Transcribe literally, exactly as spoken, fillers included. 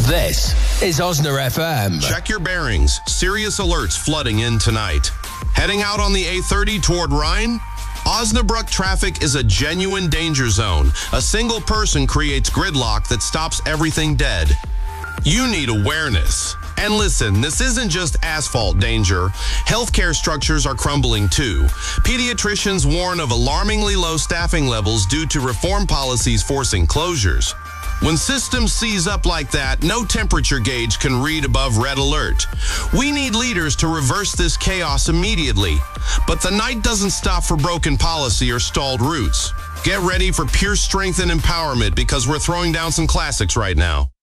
This is Osna F M. Check your bearings. Serious alerts flooding in tonight. Heading out on the A thirty toward Rhine? Osnabrück traffic is a genuine danger zone. A single person creates gridlock that stops everything dead. You need awareness. And listen, this isn't just asphalt danger. Healthcare structures are crumbling too. Pediatricians warn of alarmingly low staffing levels due to reform policies forcing closures. When systems seize up like that, no temperature gauge can read above red alert. We need leaders to reverse this chaos immediately. But the night doesn't stop for broken policy or stalled routes. Get ready for pure strength and empowerment because we're throwing down some classics right now.